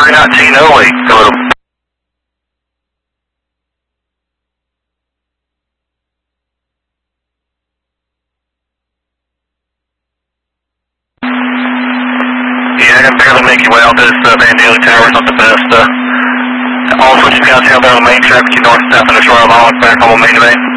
319 only. Go to yeah, I can barely make your way out this Van Daly Tower's not the best. Also, just got out there on the main track, you north south of the Royal Island, back on the main event.